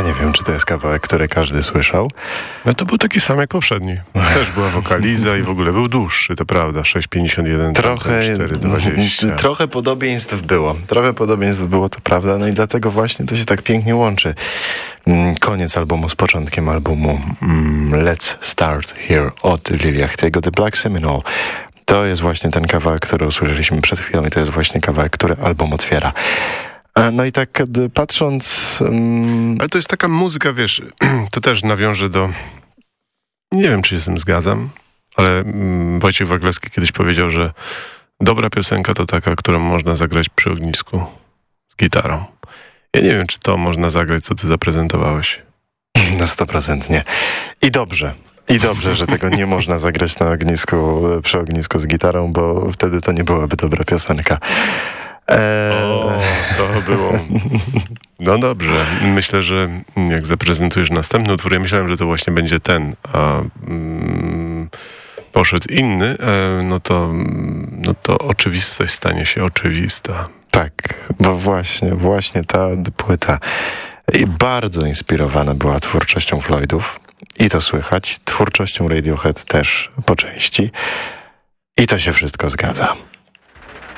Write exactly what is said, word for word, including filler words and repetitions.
nie wiem, czy to jest kawałek, który każdy słyszał. No to był taki sam jak poprzedni. Też była wokaliza i w ogóle był dłuższy, to prawda. sześć pięćdziesiąt jeden, Trochę, cztery dwadzieścia. trochę podobieństw było. Trochę podobieństw było, to prawda. No i dlatego właśnie to się tak pięknie łączy. Koniec albumu z początkiem albumu. Let's Start Here od Lilia Htiego, The Black Seminole. To jest właśnie ten kawałek, który usłyszeliśmy przed chwilą i to jest właśnie kawałek, który album otwiera. No i tak patrząc... Um... Ale to jest taka muzyka, wiesz, to też nawiąże do... Nie wiem, czy się z tym zgadzam, ale um, Wojciech Wagleski kiedyś powiedział, że dobra piosenka to taka, którą można zagrać przy ognisku z gitarą. Ja nie wiem, czy to można zagrać, co ty zaprezentowałeś. Na sto procent nie. I dobrze. I dobrze, że tego nie można zagrać na ognisku, przy ognisku z gitarą, bo wtedy to nie byłaby dobra piosenka. Eee... O, to było... No dobrze. Myślę, że jak zaprezentujesz następny utwór, ja myślałem, że to właśnie będzie ten, a mm, poszedł inny, e, no to, no to oczywistość stanie się oczywista. Tak, bo właśnie, właśnie ta płyta i bardzo inspirowana była twórczością Floydów i to słychać, twórczością Radiohead też po części i to się wszystko zgadza.